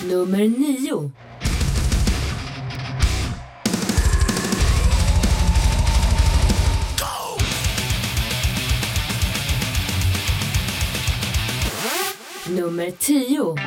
Nummer 9. Nummer 10.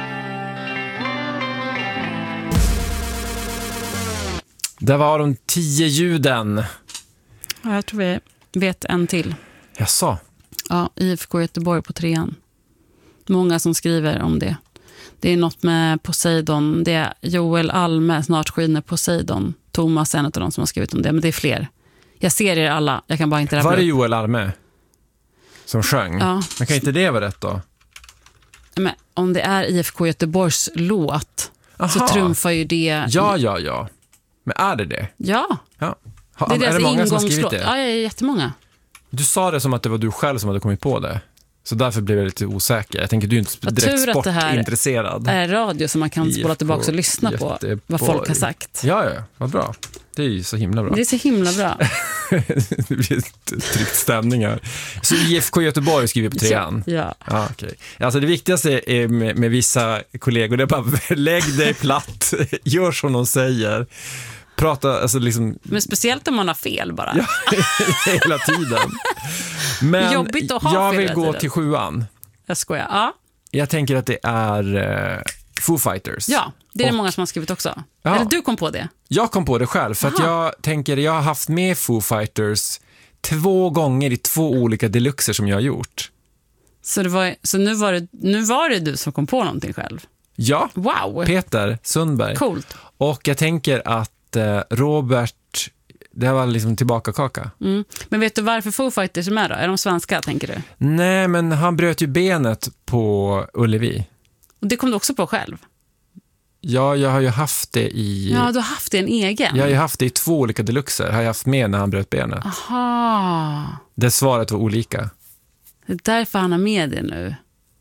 Det var de 10 ljuden. Ja, jag tror vi vet en till. Jaså? Ja, IFK Göteborg på 3:an. Många som skriver om det. Det är något med Poseidon. Det är Joel Alme, Snart skiner Poseidon. Thomas är en av de som har skrivit om det, men det är fler. Jag ser er alla, jag kan bara inte Var det Joel Alme som sjöng? Ja. Men kan inte det vara rätt då? Men om det är IFK Göteborgs låt så trumfar ju det... Ja. Men är det? Ja. Är det många som har skrivit det? Ja, jättemånga. Du sa det som att det var du själv som hade kommit på det. Så därför blev jag lite osäker. Jag tänker du är inte direkt sportintresserad. Det här är radio som man kan spola tillbaka och lyssna på vad folk har sagt. Ja, vad bra. Det är ju så himla bra. Det är så himla bra. Det blir tryckt stämning här. Så IFK Göteborg skriver på 3:an. Ja. Okay. Alltså det viktigaste är med vissa kollegor, det är bara lägg dig platt, gör som de säger. Prata, alltså liksom... Men speciellt om man har fel bara. Ja, hela tiden. Men jobbigt att ha jag fel vill gå tiden. till 7:an. Jag skojar, ja. Jag tänker att det är Foo Fighters. Ja, det är det många som har skrivit också. Ja. Eller du kom på det? Jag kom på det själv, för att jag tänker, jag har haft med Foo Fighters 2 gånger i 2 olika deluxer som jag har gjort. Så nu var det du som kom på någonting själv? Ja, wow. Peter Sundberg. Coolt. Och jag tänker att Robert, det var liksom tillbaka kaka. Men vet du varför Foo Fighters är med då? Är de svenska, tänker du? Nej, men han bröt ju benet på Ullevi. Och det kom du också på själv? Ja, jag har ju haft det i... Ja, du har haft det en egen? Jag har ju haft det i 2 olika deluxer. Har jag haft med när han bröt benet. Aha. Det svaret var olika. Det är därför han har med det nu.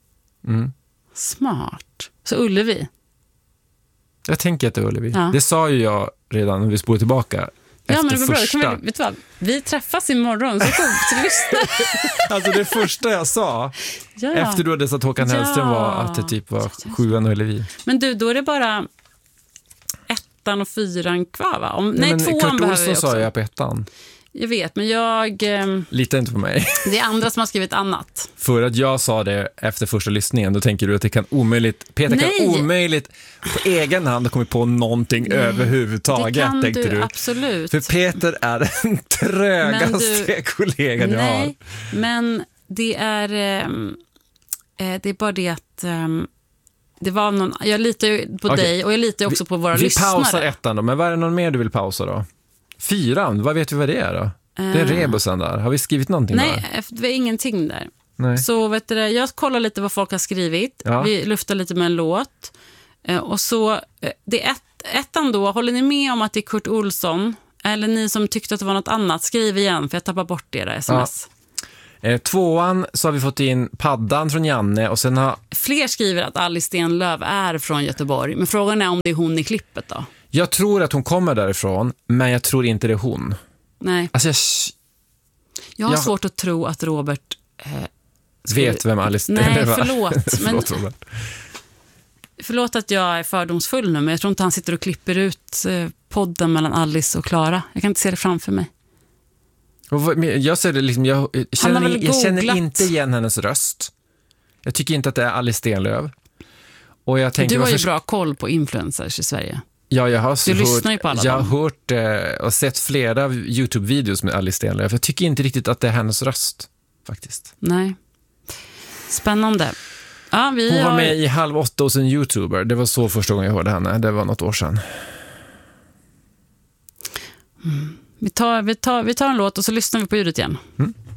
Smart. Så Ullevi? Jag tänker att det är Ullevi. Ja. Det sa ju jag redan när vi spolade tillbaka. Ja, men det var första... bra. Vet du vad? Vi träffas imorgon, så lyssna. Alltså det första jag sa efter du hade sagt Håkan Hellström var att det typ var 7:an och Ullevi. Men du, då är det bara 1:an och 4:an kvar, va? Nej, 2:an Kurt behöver Olsson vi också. sa jag på 1:an. Jag vet, men jag... Lita inte på mig. Det är andra som har skrivit annat. För att jag sa det efter första lyssningen, då tänker du att det kan omöjligt... Peter kan omöjligt på egen hand ha kommit på någonting överhuvudtaget, det kan tänkte du. Absolut. För Peter är den trögaste kollegan jag har. Nej, men det är bara det att... Det var någon, jag litar ju på dig och jag litar också på våra lyssnare. Vi pausar 1:an då, men vad är det någon mer du vill pausa då? 4:an, vad vet vi vad det är då? Det är rebusen där. Har vi skrivit någonting där? Nej, det är ingenting där. Nej. Så vet du, jag kollar lite vad folk har skrivit. Ja. Vi luftar lite med en låt. Och så, det är 1:an då. Håller ni med om att det är Kurt Olsson? Eller ni som tyckte att det var något annat, skriv igen, för jag tappar bort det där sms. Ja. 2:an så har vi fått in Paddan från Janne och sen har... Fler skriver att Alice Stenlöf är från Göteborg. Men frågan är om det är hon i klippet då? Jag tror att hon kommer därifrån, men jag tror inte det är hon. Nej. Alltså jag har svårt att tro att Robert... vet vem Alice Stenlöf är. Nej, förlåt. Robert. Förlåt att jag är fördomsfull nu, men jag tror inte han sitter och klipper ut podden mellan Alice och Klara. Jag kan inte se det framför mig. Jag ser det liksom, jag känner inte igen hennes röst. Jag tycker inte att det är Alice Stenlöf. Och jag tänker, du har ju bra koll på influencers i Sverige. Ja, jag lyssnar ju på alla har hört och sett flera YouTube-videos med Alice Stenlöf. Jag tycker inte riktigt att det är hennes röst, faktiskt. Nej. Spännande. Ja, hon var med i 7:30 hos en YouTuber. Det var så första gången jag hörde henne. Det var något år sedan. Vi tar en låt och så lyssnar vi på ljudet igen.